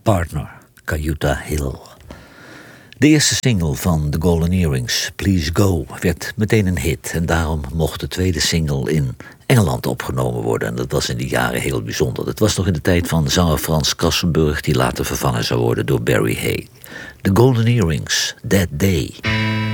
Partner, Cayuta Hill. De eerste single van The Golden Earrings, Please Go, werd meteen een hit. En daarom mocht de tweede single in Engeland opgenomen worden. En dat was in die jaren heel bijzonder. Dat was nog in de tijd van zanger Frans Kassenburg, die later vervangen zou worden door Barry Hay. The Golden Earrings, That Day.